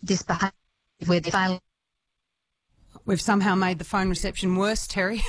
this behaviour where they're failing. We've somehow made the phone reception worse, Terry.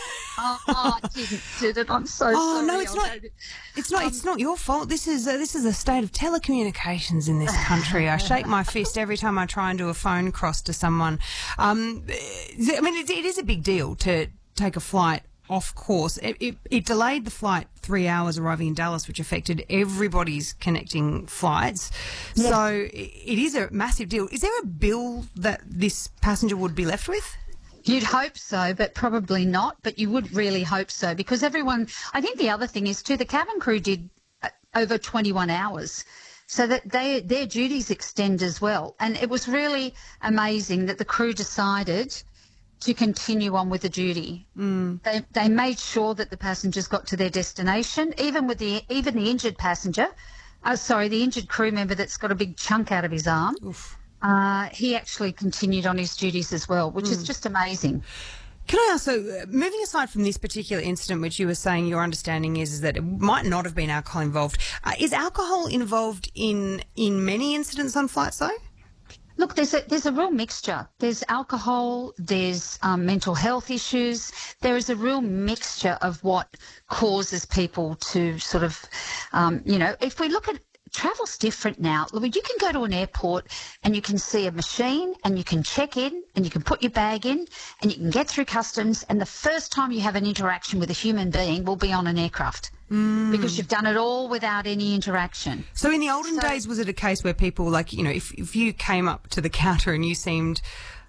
I did it. I'm so sorry. Oh no, it's not. It's not your fault. This is a state of telecommunications in this country. I shake my fist every time I try and do a phone cross to someone. I mean, it is a big deal to take a flight off course. It delayed the flight 3 hours arriving in Dallas, which affected everybody's connecting flights. Yes. So it is a massive deal. Is there a bill that this passenger would be left with? You'd hope so, but probably not. But you would really hope so, because everyone, I think the other thing is too, the cabin crew did over 21 hours. So that their duties extend as well. And it was really amazing that the crew decided to continue on with the duty. They made sure that the passengers got to their destination, even the injured passenger. The injured crew member that's got a big chunk out of his arm. Oof. He actually continued on his duties as well, which is just amazing. Can I also, moving aside from this particular incident, which you were saying your understanding is that it might not have been alcohol involved, is alcohol involved in many incidents on flights though? Look, there's a real mixture. There's alcohol, there's mental health issues. There is a real mixture of what causes people to sort of, if we look at travel's different now. You can go to an airport and you can see a machine and you can check in and you can put your bag in and you can get through customs, and the first time you have an interaction with a human being will be on an aircraft. Because you've done it all without any interaction. So in the olden days, was it a case where people, if you came up to the counter and you seemed,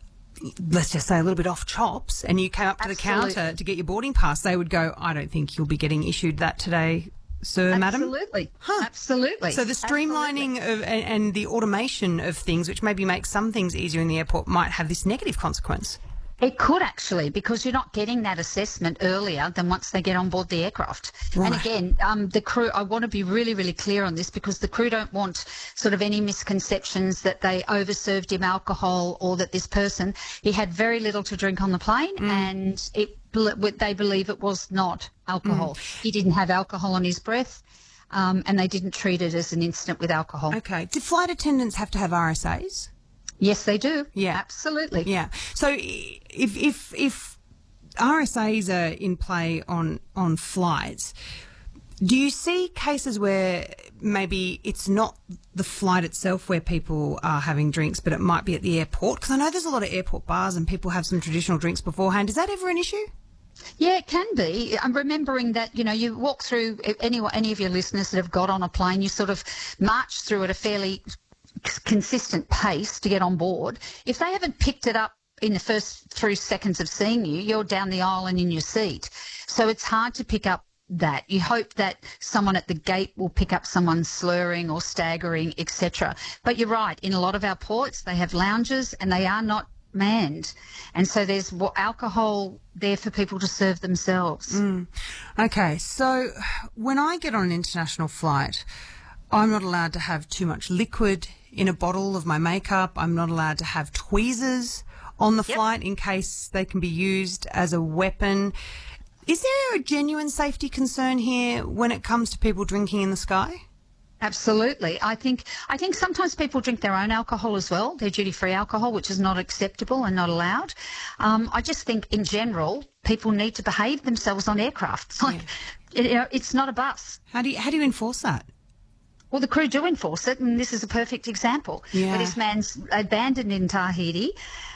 let's just say, a little bit off chops, and you came up to the counter to get your boarding pass, they would go, I don't think you'll be getting issued that today, sir, madam? Absolutely. Huh. Absolutely. So the streamlining of and the automation of things, which maybe makes some things easier in the airport, might have this negative consequence. It could actually, because you're not getting that assessment earlier than once they get on board the aircraft. Right. And again, the crew, I want to be really, really clear on this, because the crew don't want sort of any misconceptions that they overserved him alcohol or that this person, he had very little to drink on the plane and they believe it was not alcohol. He didn't have alcohol on his breath. And they didn't treat it as an incident with alcohol. Okay. Did flight attendants have to have RSAs? Yes, they do. Yeah. Absolutely. Yeah. So if RSAs are in play on flights, do you see cases where maybe it's not the flight itself where people are having drinks, but it might be at the airport? Because I know there's a lot of airport bars and people have some traditional drinks beforehand. Is that ever an issue? Yeah, it can be. I'm remembering that, you walk through, any of your listeners that have got on a plane, you sort of march through at a fairly consistent pace to get on board. If they haven't picked it up in the first 3 seconds of seeing you, you're down the aisle and in your seat. So it's hard to pick up that. You hope that someone at the gate will pick up someone slurring or staggering, etc. But you're right, in a lot of our ports they have lounges and they are not manned, and so there's alcohol there for people to serve themselves. Okay, so when I get on an international flight, I'm not allowed to have too much liquid in a bottle of my makeup. I'm not allowed to have tweezers on the flight in case they can be used as a weapon. Is there a genuine safety concern here when it comes to people drinking in the sky? Absolutely. I think sometimes people drink their own alcohol as well, their duty-free alcohol, which is not acceptable and not allowed. I just think in general people need to behave themselves on aircraft. It's not a bus. How do you enforce that? Well, the crew do enforce it, and this is a perfect example. Yeah. Where this man's abandoned in Tahiti.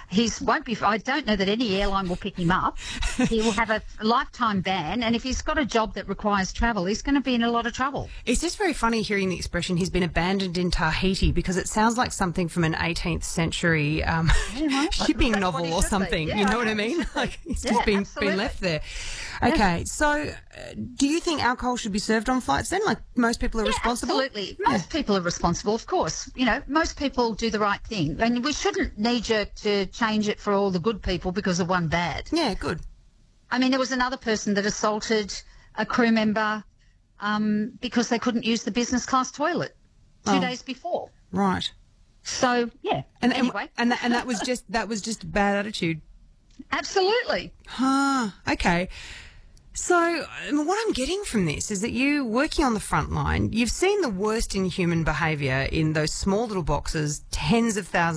I don't know that any airline will pick him up. He will have a lifetime ban, and if he's got a job that requires travel, he's going to be in a lot of trouble. It's just very funny hearing the expression, he's been abandoned in Tahiti, because it sounds like something from an 18th century shipping novel or something. Yeah, you know what I mean? Like he's just been left there. Okay, so do you think alcohol should be served on flights then? Like most people are responsible? Absolutely. Most people are responsible, of course. Most people do the right thing. And we shouldn't knee-jerk to change it for all the good people because of one bad. Yeah, good. I mean, there was another person that assaulted a crew member because they couldn't use the business class toilet 2 days before. Right. So, yeah. Anyway. And that was just a bad attitude. Absolutely. Okay. So what I'm getting from this is that you, working on the front line, you've seen the worst in human behaviour in those small little boxes, tens of thousands